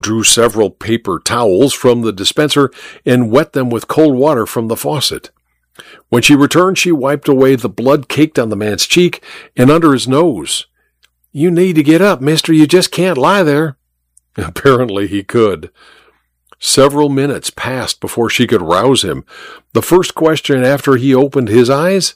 drew several paper towels from the dispenser and wet them with cold water from the faucet. When she returned, she wiped away the blood caked on the man's cheek and under his nose. "You need to get up, mister. You just can't lie there." Apparently he could. Several minutes passed before she could rouse him. The first question after he opened his eyes,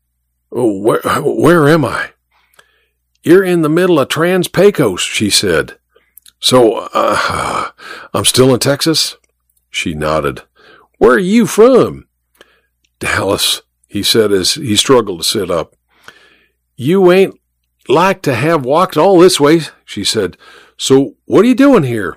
Where am I?" "You're in the middle of Trans Pecos," she said. "So, I'm still in Texas?" She nodded. "Where are you from?" "Dallas," he said as he struggled to sit up. "You ain't like to have walked all this way," she said. "So what are you doing here?"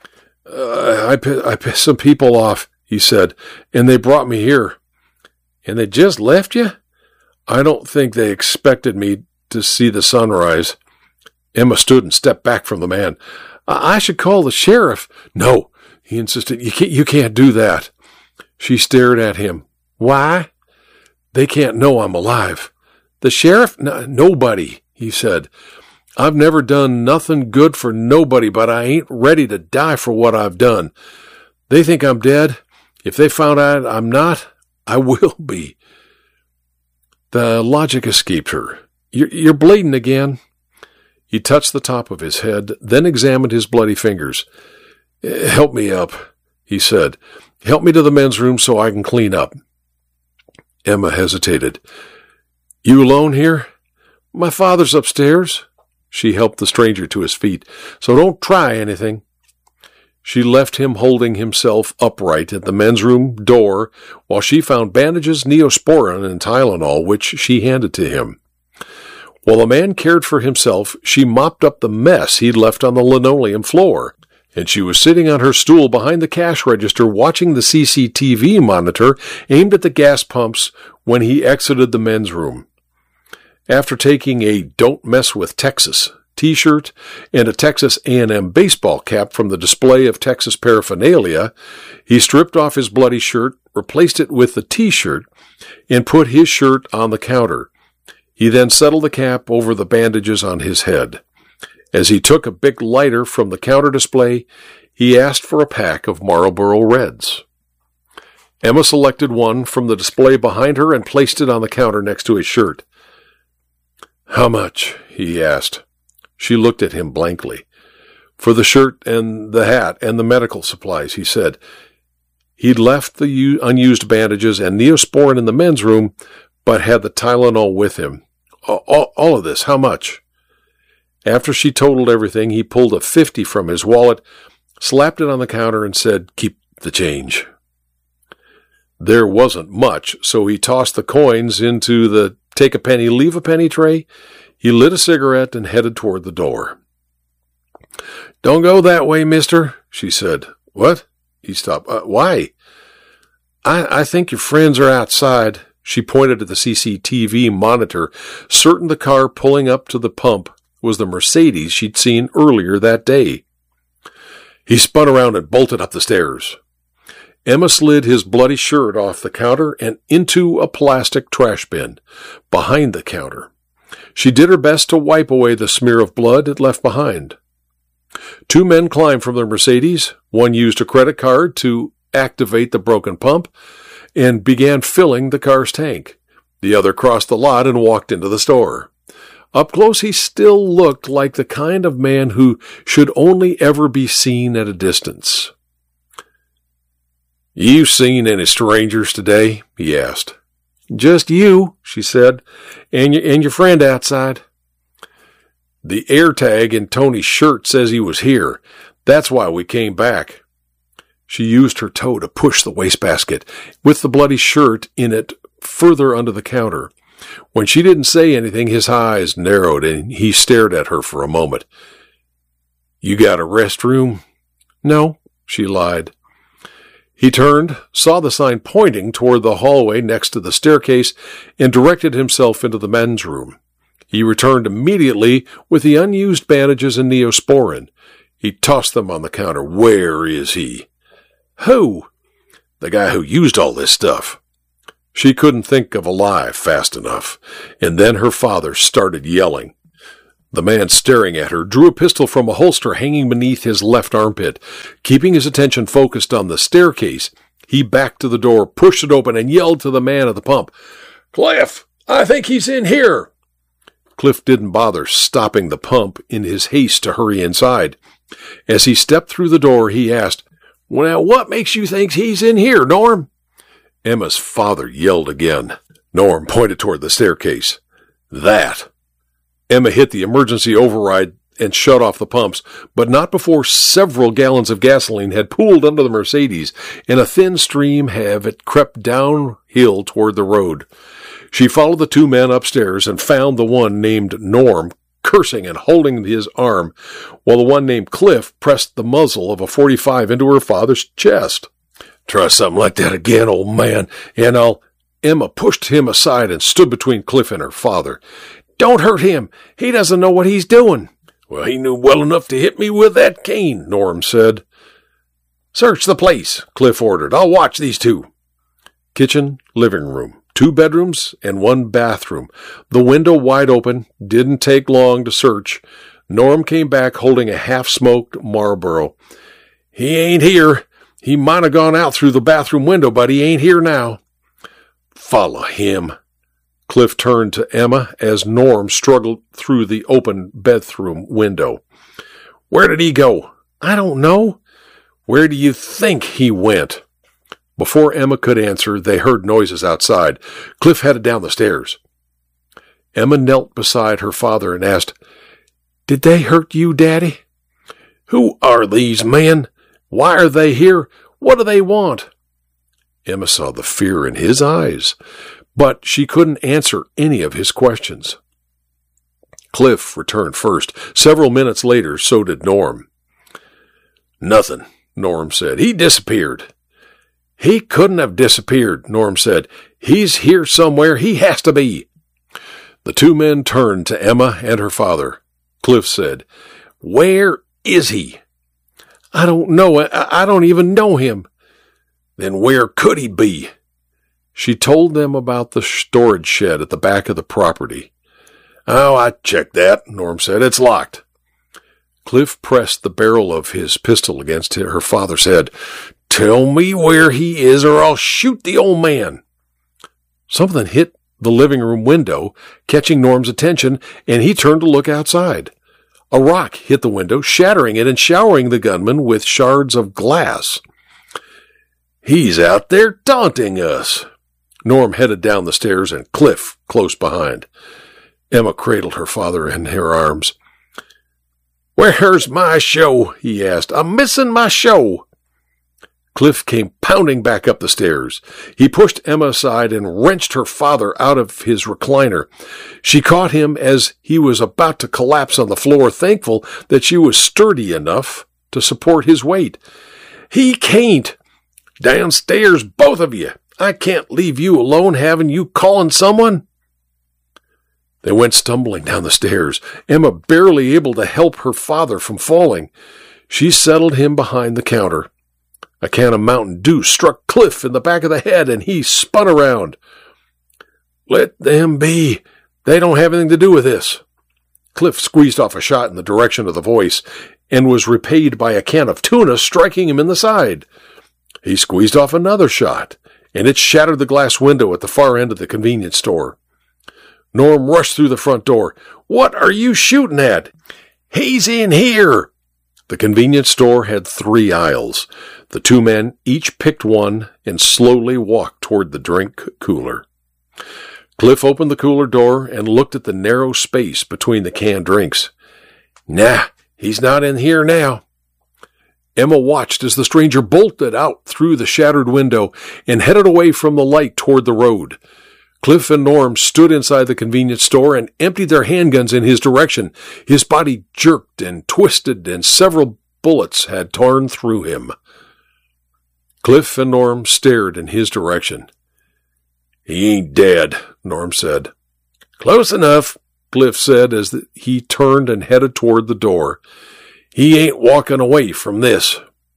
I pissed some people off," he said, "and they brought me here." "And they just left you?" "I don't think they expected me to see the sunrise." Emma stood and stepped back from the man. I should call the sheriff." "No," he insisted. You can't do that." She stared at him. "Why?" "They can't know I'm alive." "The sheriff?" Nobody," he said. "I've never done nothing good for nobody, but I ain't ready to die for what I've done. They think I'm dead. If they found out I'm not, I will be." The logic escaped her. You're bleeding again." He touched the top of his head, then examined his bloody fingers. "Help me up," he said. "Help me to the men's room so I can clean up." Emma hesitated. "You alone here?" "My father's upstairs." She helped the stranger to his feet. "So don't try anything." She left him holding himself upright at the men's room door while she found bandages, Neosporin, and Tylenol, which she handed to him. While the man cared for himself, she mopped up the mess he'd left on the linoleum floor, and she was sitting on her stool behind the cash register watching the CCTV monitor aimed at the gas pumps when he exited the men's room. After taking a "Don't Mess with Texas" T-shirt and a Texas A&M baseball cap from the display of Texas paraphernalia, he stripped off his bloody shirt, replaced it with the T-shirt, and put his shirt on the counter. He then settled the cap over the bandages on his head. As he took a big lighter from the counter display, he asked for a pack of Marlboro Reds. Emma selected one from the display behind her and placed it on the counter next to his shirt. "How much?" he asked. She looked at him blankly. "For the shirt and the hat and the medical supplies," he said. He'd left the unused bandages and Neosporin in the men's room, but had the Tylenol with him. All of this, how much?" After she totaled everything, he pulled a 50 from his wallet, slapped it on the counter, and said, "Keep the change." There wasn't much, so he tossed the coins into the take a penny, leave a penny tray. He lit a cigarette and headed toward the door. "Don't go that way, mister," she said. "What?" He stopped. Why?" I think your friends are outside." She pointed at the CCTV monitor, certain the car pulling up to the pump was the Mercedes she'd seen earlier that day. He spun around and bolted up the stairs. Emma slid his bloody shirt off the counter and into a plastic trash bin behind the counter. She did her best to wipe away the smear of blood it left behind. Two men climbed from the Mercedes. One used a credit card to activate the broken pump and began filling the car's tank. The other crossed the lot and walked into the store. Up close, he still looked like the kind of man who should only ever be seen at a distance. "You seen any strangers today?" he asked. "Just you," she said, and your friend outside." "The air tag in Tony's shirt says he was here. That's why we came back." She used her toe to push the wastebasket with the bloody shirt in it further under the counter. When she didn't say anything, his eyes narrowed and he stared at her for a moment. "You got a restroom?" "No," she lied. He turned, saw the sign pointing toward the hallway next to the staircase, and directed himself into the men's room. He returned immediately with the unused bandages and Neosporin. He tossed them on the counter. "Where is he?" "Who?" "The guy who used all this stuff." She couldn't think of a lie fast enough, and then her father started yelling. The man staring at her drew a pistol from a holster hanging beneath his left armpit. Keeping his attention focused on the staircase, he backed to the door, pushed it open, and yelled to the man at the pump, "Cliff, I think he's in here." Cliff didn't bother stopping the pump in his haste to hurry inside. As he stepped through the door, he asked, "Well, what makes you think he's in here, Norm?" Emma's father yelled again. Norm pointed toward the staircase. "That." Emma hit the emergency override and shut off the pumps, but not before several gallons of gasoline had pooled under the Mercedes, and a thin stream had crept downhill toward the road. She followed the two men upstairs and found the one named Norm cursing and holding his arm, while the one named Cliff pressed the muzzle of a .45 into her father's chest. "Try something like that again, old man, and I'll—" Emma pushed him aside and stood between Cliff and her father. "Don't hurt him. He doesn't know what he's doing." "Well, he knew well enough to hit me with that cane," Norm said. "Search the place," Cliff ordered. "I'll watch these two." Kitchen, living room, 2 bedrooms and 1 bathroom. The window wide open. Didn't take long to search. Norm came back holding a half-smoked Marlboro. "He ain't here. He might have gone out through the bathroom window, but he ain't here now." "Follow him." Cliff turned to Emma as Norm struggled through the open bathroom window. "Where did he go?" "I don't know." "Where do you think he went?" Before Emma could answer, they heard noises outside. Cliff headed down the stairs. Emma knelt beside her father and asked, "Did they hurt you, Daddy?" "Who are these men? Why are they here? What do they want?" Emma saw the fear in his eyes, but she couldn't answer any of his questions. Cliff returned first. Several minutes later, so did Norm. "Nothing," Norm said. "He disappeared." "He couldn't have disappeared," Norm said. "He's here somewhere. He has to be." The two men turned to Emma and her father. Cliff said, "Where is he?" "I don't know. I don't even know him." "Then where could he be?" She told them about the storage shed at the back of the property. "Oh, I checked that," Norm said. "It's locked." Cliff pressed the barrel of his pistol against her father's head. "Tell me where he is or I'll shoot the old man." Something hit the living room window, catching Norm's attention, and he turned to look outside. A rock hit the window, shattering it and showering the gunman with shards of glass. "He's out there taunting us." Norm headed down the stairs and Cliff close behind. Emma cradled her father in her arms. "Where's my show?" he asked. "I'm missing my show." Cliff came pounding back up the stairs. He pushed Emma aside and wrenched her father out of his recliner. She caught him as he was about to collapse on the floor, thankful that she was sturdy enough to support his weight. "He can't. Downstairs, both of you. I can't leave you alone. Haven't you calling someone?" They went stumbling down the stairs, Emma barely able to help her father from falling. She settled him behind the counter. A can of Mountain Dew struck Cliff in the back of the head, and he spun around. "Let them be. They don't have anything to do with this." Cliff squeezed off a shot in the direction of the voice, and was repaid by a can of tuna striking him in the side. He squeezed off another shot, and it shattered the glass window at the far end of the convenience store. Norm rushed through the front door. "What are you shooting at?" "He's in here." The convenience store had 3 aisles. The two men each picked one and slowly walked toward the drink cooler. Cliff opened the cooler door and looked at the narrow space between the canned drinks. "Nah, he's not in here now." Emma watched as the stranger bolted out through the shattered window and headed away from the light toward the road. Cliff and Norm stood inside the convenience store and emptied their handguns in his direction. His body jerked and twisted, and several bullets had torn through him. Cliff and Norm stared in his direction. "He ain't dead," Norm said. "Close enough," Cliff said as he turned and headed toward the door. "He ain't walking away from this."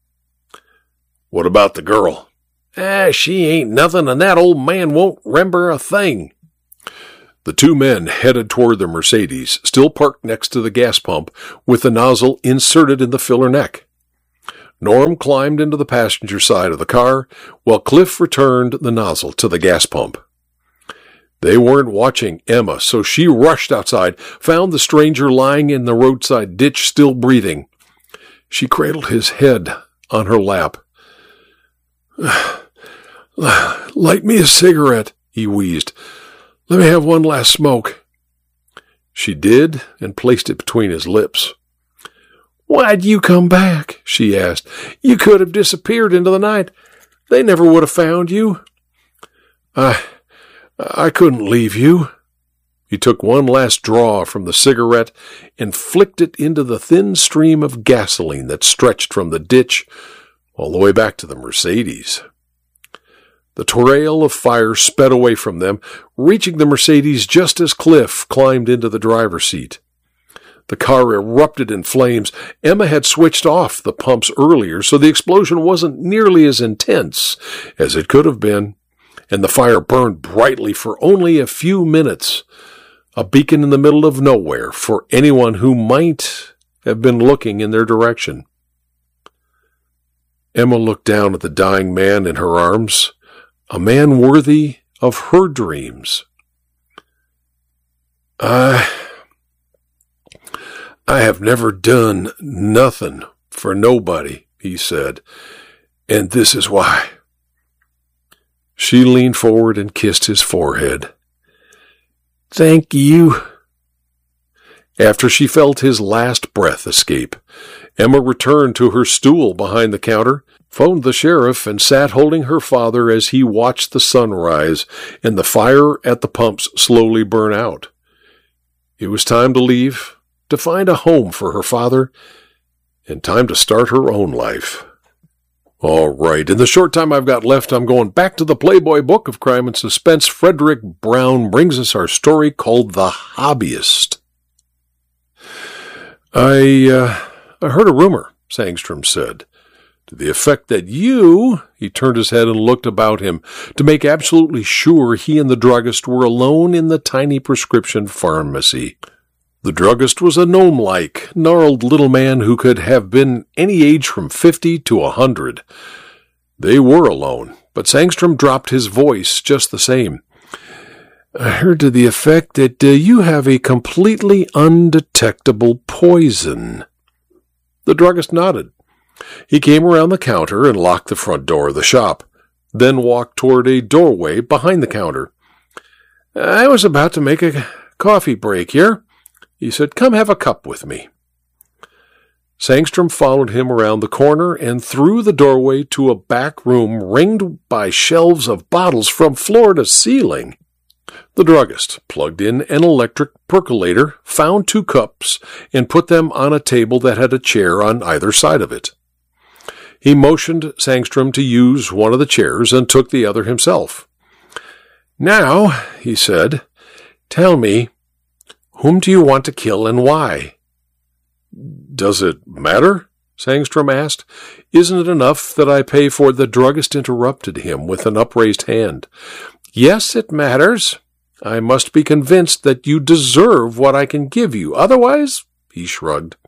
"What about the girl?" "She ain't nothing, and that old man won't remember a thing." The two men headed toward the Mercedes, still parked next to the gas pump, with the nozzle inserted in the filler neck. Norm climbed into the passenger side of the car, while Cliff returned the nozzle to the gas pump. They weren't watching Emma, so she rushed outside, found the stranger lying in the roadside ditch, still breathing. She cradled his head on her lap. "Light me a cigarette," he wheezed. "Let me have one last smoke." She did, and placed it between his lips. "Why'd you come back?" she asked. "You could have disappeared into the night. They never would have found you." I couldn't leave you." He took one last draw from the cigarette and flicked it into the thin stream of gasoline that stretched from the ditch all the way back to the Mercedes. The trail of fire sped away from them, reaching the Mercedes just as Cliff climbed into the driver's seat. The car erupted in flames. Emma had switched off the pumps earlier, so the explosion wasn't nearly as intense as it could have been, and the fire burned brightly for only a few minutes, a beacon in the middle of nowhere for anyone who might have been looking in their direction. Emma looked down at the dying man in her arms, a man worthy of her dreams. I have never done nothing for nobody," he said, "and this is why." She leaned forward and kissed his forehead. "Thank you." After she felt his last breath escape, Emma returned to her stool behind the counter, phoned the sheriff, and sat holding her father as he watched the sun rise and the fire at the pumps slowly burn out. It was time to leave, to find a home for her father, and time to start her own life. All right, in the short time I've got left, I'm going back to the Playboy Book of Crime and Suspense. Frederick Brown brings us our story called The Hobbyist. I heard a rumor, Sangstrom said, to the effect that you— he turned his head and looked about him to make absolutely sure he and the druggist were alone in the tiny prescription pharmacy. The druggist was a gnome-like, gnarled little man who could have been any age from 50 to 100. They were alone, but Sangstrom dropped his voice just the same. "I heard to the effect that you have a completely undetectable poison." The druggist nodded. He came around the counter and locked the front door of the shop, then walked toward a doorway behind the counter. "I was about to make a coffee break here," he said. "Come have a cup with me." Sangstrom followed him around the corner and through the doorway to a back room ringed by shelves of bottles from floor to ceiling. The druggist plugged in an electric percolator, found 2 cups, and put them on a table that had a chair on either side of it. He motioned Sangstrom to use one of the chairs and took the other himself. "Now," he said, "tell me, whom do you want to kill and why?" "Does it matter?" Sangstrom asked. "Isn't it enough that I pay for—" The druggist interrupted him with an upraised hand. "Yes, it matters. I must be convinced that you deserve what I can give you. Otherwise," he shrugged.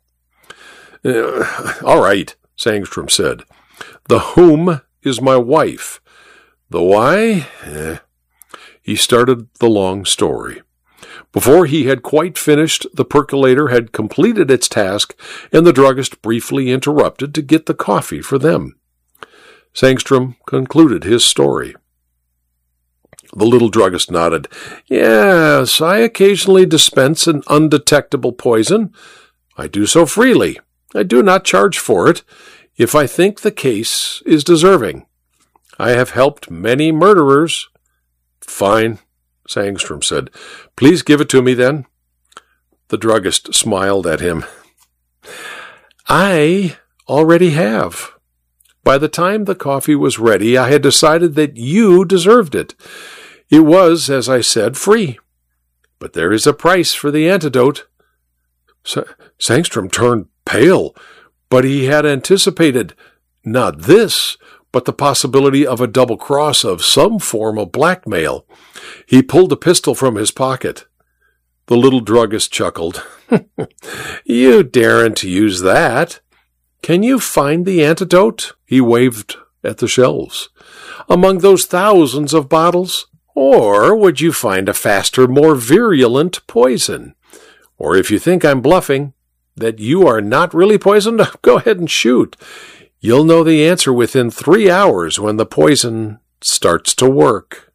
"All right," Sangstrom said. "The whom is my wife. The why?" He started the long story. Before he had quite finished, the percolator had completed its task, and the druggist briefly interrupted to get the coffee for them. Sangstrom concluded his story. The little druggist nodded. "Yes, I occasionally dispense an undetectable poison. I do so freely. I do not charge for it, if I think the case is deserving. I have helped many murderers." "Fine," Sangstrom said. "Please give it to me, then." The druggist smiled at him. "I already have. By the time the coffee was ready, I had decided that you deserved it. It was, as I said, free. But there is a price for the antidote." Sangstrom turned pale, but he had anticipated not this, but the possibility of a double cross of some form of blackmail. He pulled the pistol from his pocket. The little druggist chuckled. You daren't use that. Can you find the antidote? He waved at the shelves. Among those thousands of bottles? Or would you find a faster, more virulent poison? Or if you think I'm bluffing, that you are not really poisoned, go ahead and shoot. You'll know the answer within 3 hours when the poison starts to work.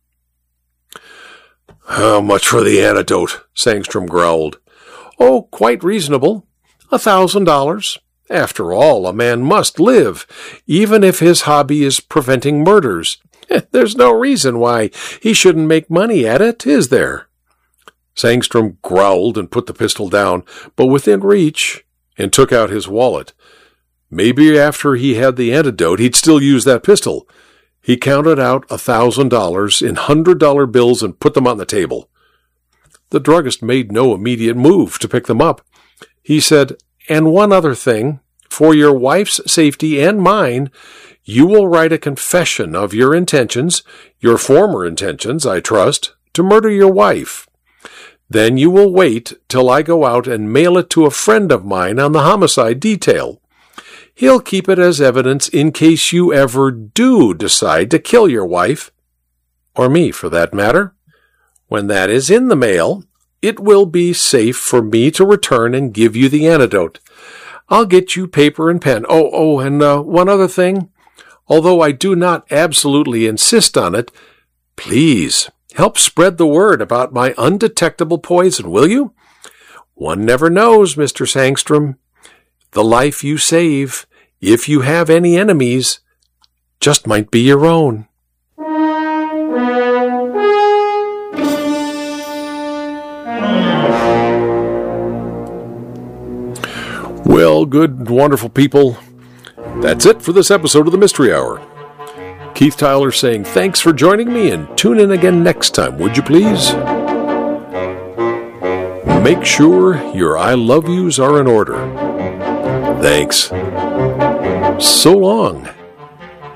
How much for the antidote? Sangstrom growled. Oh, quite reasonable. $1,000. After all, a man must live, even if his hobby is preventing murders. There's no reason why he shouldn't make money at it, is there? Sangstrom growled and put the pistol down, but within reach, and took out his wallet. Maybe after he had the antidote, he'd still use that pistol. He counted out $1,000 in $100 bills and put them on the table. The druggist made no immediate move to pick them up. He said, "And one other thing, for your wife's safety and mine, you will write a confession of your intentions, your former intentions, I trust, to murder your wife. Then you will wait till I go out and mail it to a friend of mine on the homicide detail. He'll keep it as evidence in case you ever do decide to kill your wife, or me for that matter. When that is in the mail, it will be safe for me to return and give you the antidote. I'll get you paper and pen. Oh, and one other thing. Although I do not absolutely insist on it, please help spread the word about my undetectable poison, will you? One never knows, Mr. Sangstrom. The life you save, if you have any enemies, just might be your own." Well, good, wonderful people, that's it for this episode of the Mystery Hour. Keith Tyler saying thanks for joining me, and tune in again next time, would you please? Make sure your I love yous are in order. Thanks. So long.